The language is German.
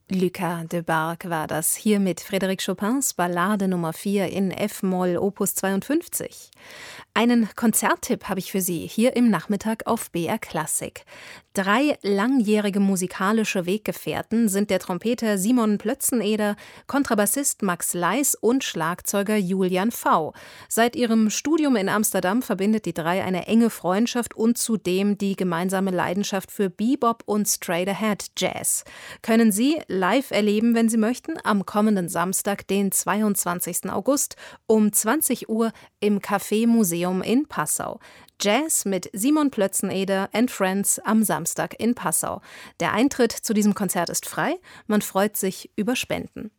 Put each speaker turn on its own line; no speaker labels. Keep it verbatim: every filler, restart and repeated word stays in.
Lucas de Barg war das, hier mit Frédéric Chopins Ballade Nummer vier in F-Moll Opus zweiundfünfzig. Einen Konzerttipp habe ich für Sie hier im Nachmittag auf B R Klassik. Drei langjährige musikalische Weggefährten sind der Trompeter Simon Plötzeneder, Kontrabassist Max Leis und Schlagzeuger Julian V. Seit ihrem Studium in Amsterdam verbindet die drei eine enge Freundschaft und zudem die gemeinsame Leidenschaft für Bebop und Straight-Ahead Jazz. Können Sie live erleben, wenn Sie möchten, am kommenden Samstag, den zweiundzwanzigsten August um zwanzig Uhr im Café Museum in Passau. Jazz mit Simon Plötzeneder and Friends am Samstag in Passau. Der Eintritt zu diesem Konzert ist frei, man freut sich über Spenden.